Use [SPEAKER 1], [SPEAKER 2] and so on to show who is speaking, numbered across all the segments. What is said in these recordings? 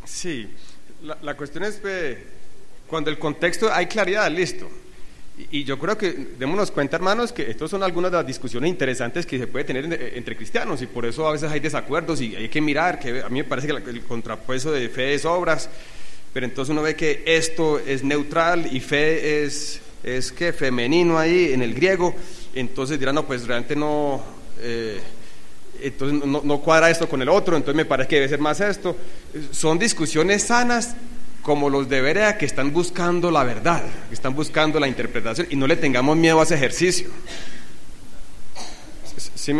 [SPEAKER 1] Sí, la cuestión es cuando el contexto hay claridad, listo. Y yo creo que démonos cuenta, hermanos, que estas son algunas de las discusiones interesantes que se puede tener entre cristianos, y por eso a veces hay desacuerdos y hay que mirar, que a mí me parece que el contrapeso de fe es obras, pero entonces uno ve que esto es neutral y fe es que femenino ahí en el griego, entonces dirán, no, pues realmente no, entonces no cuadra esto con el otro, entonces me parece que debe ser más esto. Son discusiones sanas, como los de Berea, que están buscando la verdad, que están buscando la interpretación, y no le tengamos miedo a ese ejercicio. Sí.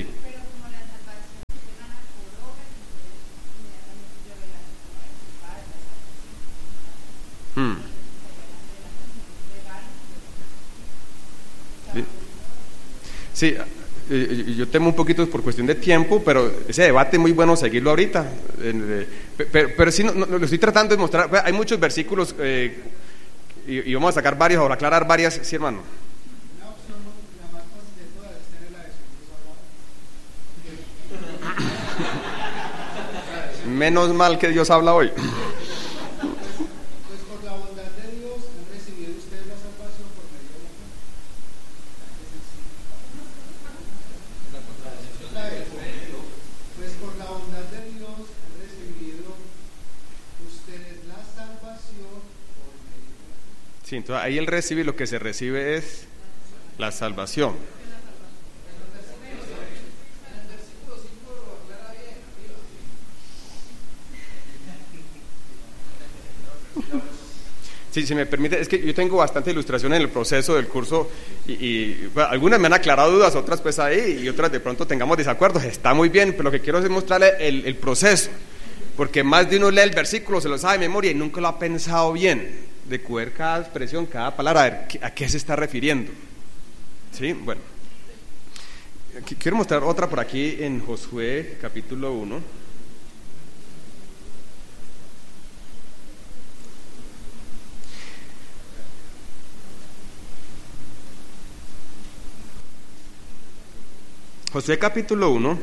[SPEAKER 1] Sí, yo temo un poquito por cuestión de tiempo, pero ese debate es muy bueno seguirlo ahorita. Pero sí, no, lo estoy tratando de mostrar. Hay muchos versículos y vamos a sacar varios, ahora aclarar varias. Sí, hermano.
[SPEAKER 2] Una opción, la más fácil de todas es tener la de Jesús.
[SPEAKER 1] Menos mal que Dios habla hoy.
[SPEAKER 2] Pues por la bondad de Dios han recibido ustedes la salvación por medio de la fe. Pues por la bondad de Dios han recibido ustedes la salvación por medio de la fe.
[SPEAKER 1] Sí, entonces ahí el recibe, lo que se recibe es la salvación. Sí, si me permite, es que yo tengo bastante ilustración en el proceso del curso y bueno, algunas me han aclarado dudas, otras pues ahí, y otras de pronto tengamos desacuerdos. Está muy bien, pero lo que quiero es mostrarle el proceso, porque más de uno lee el versículo, se lo sabe de memoria y nunca lo ha pensado bien, de coger cada expresión, cada palabra, a ver a qué se está refiriendo. Sí, bueno. Quiero mostrar otra por aquí en Josué capítulo 1. Josué capítulo 1,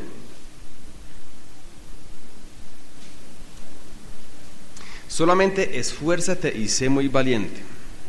[SPEAKER 1] solamente esfuérzate y sé muy valiente.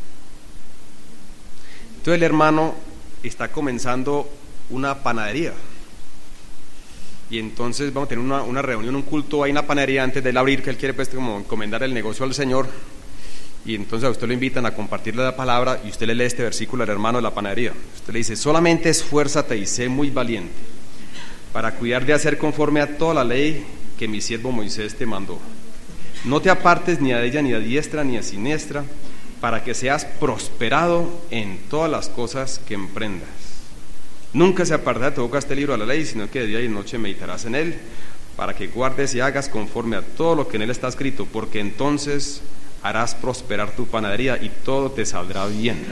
[SPEAKER 1] Entonces el hermano está comenzando una panadería y entonces vamos a tener una reunión, un culto ahí en la panadería antes de él abrir, que él quiere pues como encomendar el negocio al Señor, y entonces a usted lo invitan a compartirle la palabra y usted le lee este versículo al hermano de la panadería. Usted le dice: solamente esfuérzate y sé muy valiente para cuidar de hacer conforme a toda la ley que mi siervo Moisés te mandó. No te apartes ni a ella ni a diestra ni a siniestra, para que seas prosperado en todas las cosas que emprendas. Nunca se apartará de tu boca este libro de la ley, sino que de día y de noche meditarás en él, para que guardes y hagas conforme a todo lo que en él está escrito, porque entonces harás prosperar tu panadería y todo te saldrá bien.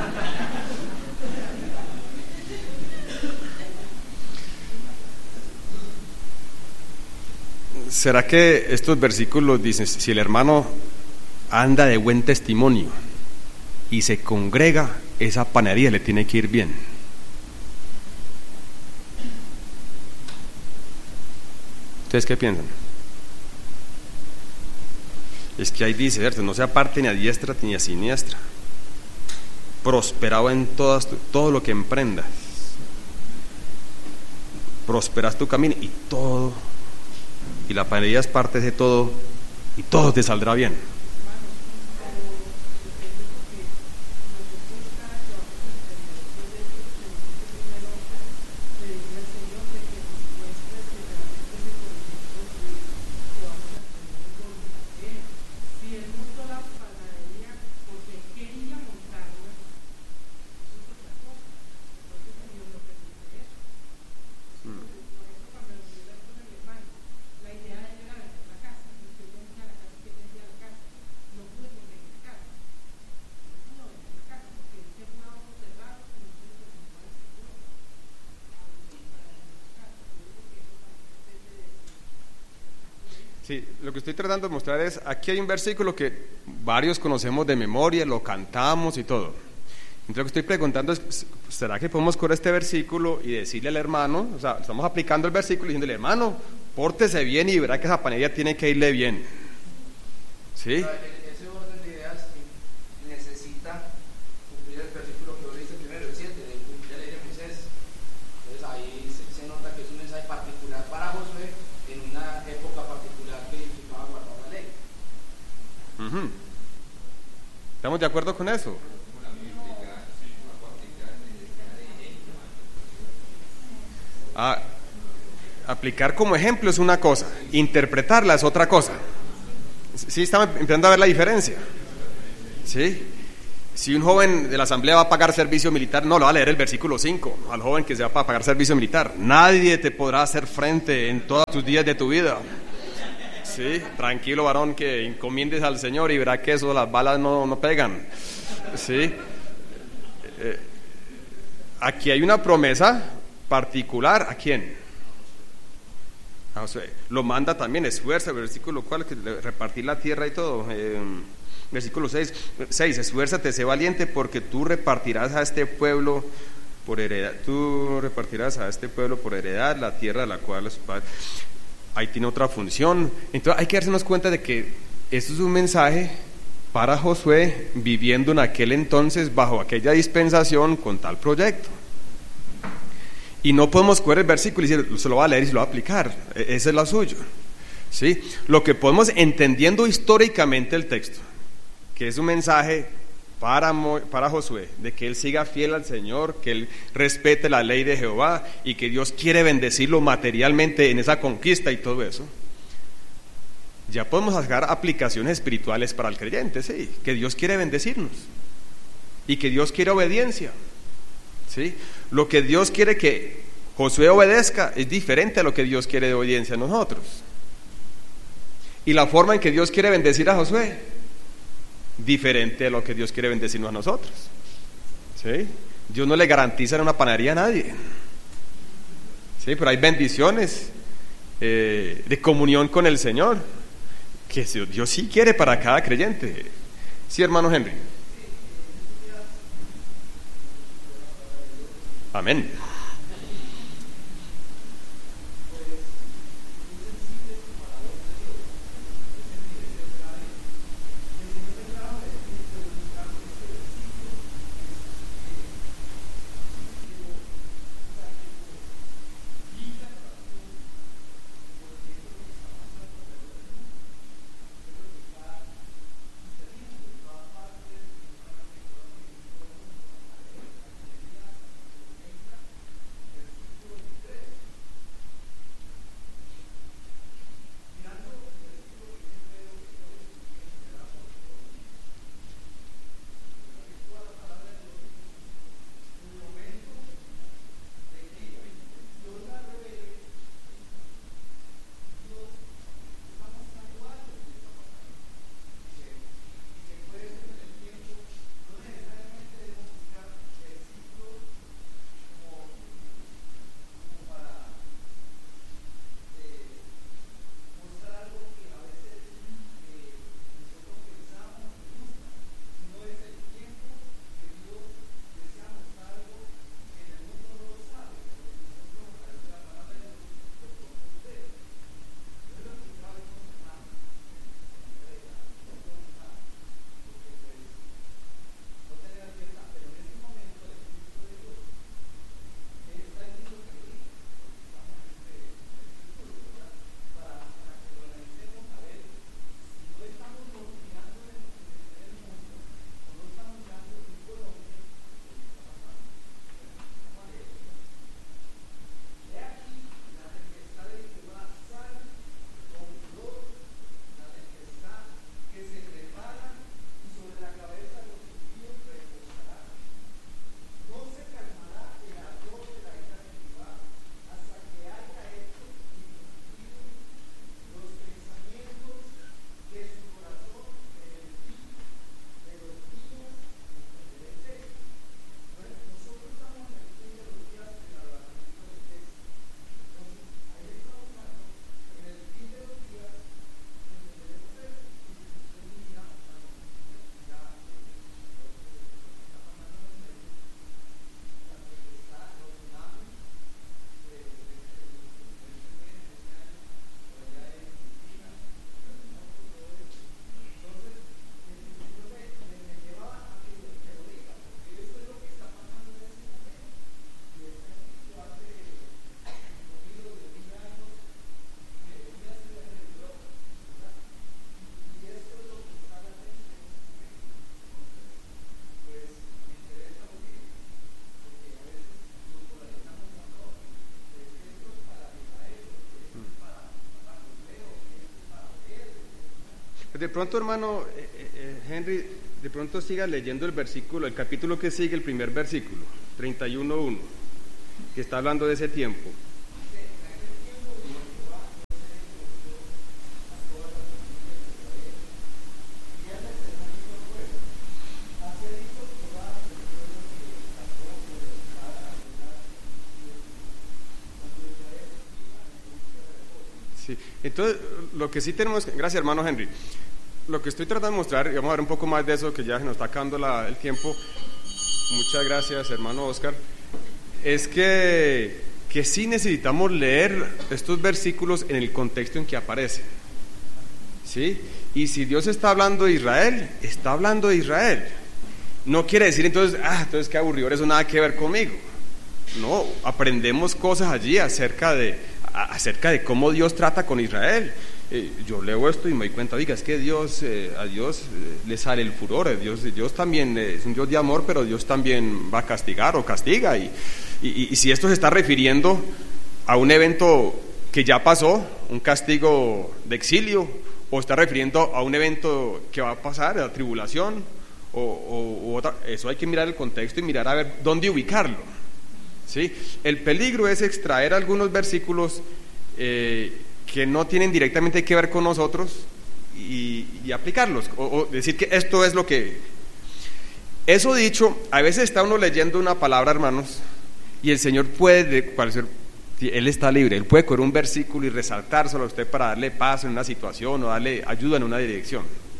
[SPEAKER 1] ¿Será que estos versículos dicen, si el hermano anda de buen testimonio y se congrega, esa panadería le tiene que ir bien? ¿Ustedes qué piensan? Es que ahí dice, ¿cierto? No se aparte ni a diestra ni a siniestra, prosperado en todo lo que emprendas, prosperas tu camino y todo, y la panadería es parte de todo, y todo te saldrá bien. Sí, lo que estoy tratando de mostrar es, aquí hay un versículo que varios conocemos de memoria, lo cantamos y todo. Entonces lo que estoy preguntando es, ¿será que podemos coger este versículo y decirle al hermano, o sea, estamos aplicando el versículo y diciéndole: hermano, pórtese bien y verá que esa panadería tiene que irle bien? ¿Sí?
[SPEAKER 3] Ese orden de ideas necesita cumplir el versículo que vos leíste primero, el 7, de cumplir la ley de Moisés. Entonces ahí se nota que es un mensaje particular para Josué en una época particular que implicaba guardar la ley.
[SPEAKER 1] ¿Estamos de acuerdo con eso? Aplicar como ejemplo es una cosa, interpretarla es otra cosa. ¿Sí estamos empezando a ver la diferencia? ¿Sí? Si un joven de la asamblea va a pagar servicio militar, no, le va a leer el versículo 5 al joven que se va a pagar servicio militar. Nadie te podrá hacer frente en todos tus días de tu vida. Sí, tranquilo varón, que encomiendes al Señor y verá que eso, las balas no pegan. Sí. Aquí hay una promesa particular. ¿A quién? A Josué. Lo manda también, esfuerza, versículo cual, que repartir la tierra y todo. Versículo 6, esfuérzate, sé valiente, porque tú repartirás a este pueblo por heredad. Tú repartirás a este pueblo por heredad la tierra de la cual los padres. Ahí tiene otra función. Entonces hay que darnos cuenta de que esto es un mensaje para Josué viviendo en aquel entonces bajo aquella dispensación con tal proyecto. Y no podemos coger el versículo y decir, se lo va a leer y se lo va a aplicar. Ese es lo suyo. ¿Sí? Lo que podemos, entendiendo históricamente el texto, que es un mensaje para Josué, de que él siga fiel al Señor, que él respete la ley de Jehová y que Dios quiere bendecirlo materialmente en esa conquista y todo eso. Ya podemos sacar aplicaciones espirituales para el creyente, sí, que Dios quiere bendecirnos y que Dios quiere obediencia. ¿Sí? Lo que Dios quiere que Josué obedezca es diferente a lo que Dios quiere de obediencia a nosotros. Y la forma en que Dios quiere bendecir a Josué, diferente a lo que Dios quiere bendecirnos a nosotros. ¿Sí? Dios no le garantiza en una panadería a nadie. ¿Sí? Pero hay bendiciones de comunión con el Señor que Dios sí quiere para cada creyente. ¿Sí, hermano Henry? Amén. De pronto, hermano Henry, de pronto siga leyendo el versículo, el capítulo que sigue, el primer versículo, 31:1, que está hablando de ese tiempo. Sí. Entonces, lo que sí tenemos, gracias hermano Henry, lo que estoy tratando de mostrar, y vamos a ver un poco más de eso, que ya se nos está acabando el tiempo, muchas gracias hermano Oscar, es que sí necesitamos leer estos versículos en el contexto en que aparecen, ¿sí? Y si Dios está hablando de Israel, está hablando de Israel. No quiere decir entonces qué aburrido, eso nada que ver conmigo. No, aprendemos cosas allí acerca de cómo Dios trata con Israel. Yo leo esto y me doy cuenta, oiga, es que a Dios le sale el furor, Dios también es un Dios de amor, pero Dios también va a castigar o castiga, y si esto se está refiriendo a un evento que ya pasó, un castigo de exilio, o está refiriendo a un evento que va a pasar, la tribulación, o otra, eso hay que mirar el contexto y mirar a ver dónde ubicarlo, ¿sí? El peligro es extraer algunos versículos que no tienen directamente que ver con nosotros y aplicarlos, o decir que esto es lo que... Eso dicho, a veces está uno leyendo una palabra, hermanos, y el Señor puede parecer, Él está libre, Él puede coger un versículo y resaltárselo a usted para darle paz en una situación o darle ayuda en una dirección.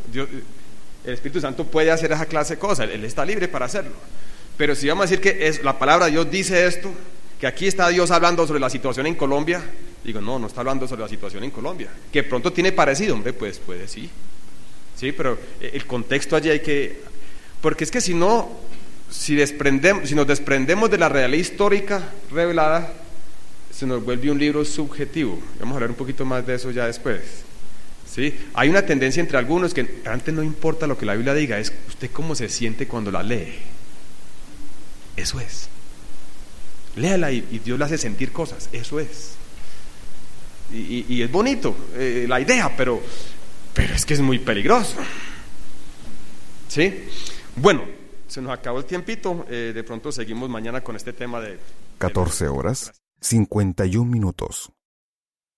[SPEAKER 1] El Espíritu Santo puede hacer esa clase de cosas, Él está libre para hacerlo. Pero si vamos a decir que la palabra de Dios dice esto, que aquí está Dios hablando sobre la situación en Colombia, digo, no está hablando sobre la situación en Colombia, que pronto tiene parecido, hombre, pues puede sí, pero el contexto allí hay que, porque es que si nos desprendemos de la realidad histórica revelada, se nos vuelve un libro subjetivo. Vamos a hablar un poquito más de eso ya después, ¿sí? Hay una tendencia entre algunos que antes no importa lo que la Biblia diga, es usted cómo se siente cuando la lee. Eso es. Léala y Dios le hace sentir cosas, eso es. Y es bonito la idea, pero es que es muy peligroso, ¿sí? Bueno, se nos acabó el tiempito, de pronto seguimos mañana con este tema de
[SPEAKER 4] 14 horas, 51 minutos.